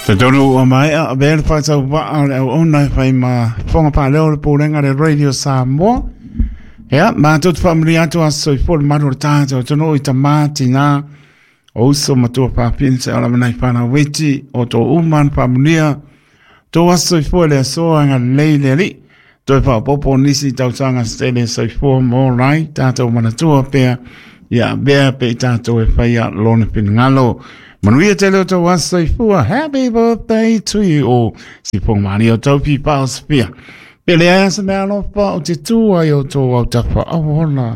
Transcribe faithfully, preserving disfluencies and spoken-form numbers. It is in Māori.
Te tono o mai a ver fa sa wa o na fa ma fonga pa le po lenga de radio Samoa. Ya, ma tot familia to aso for marota to tono i tamati na o so mato pa pinsa ala mai pa na weti o to uman familia to aso for le so anga leile li. To fa popo nisi tau sanga stele so for more right tato mana to pe ya be pe tato e fa ya lona pingalo. Manuia te leo tau asa i fua, happy birthday to you. O, si pong mani o tau pi pao spia. Pele asa mea lopa o te tua i o tau au tapa awona.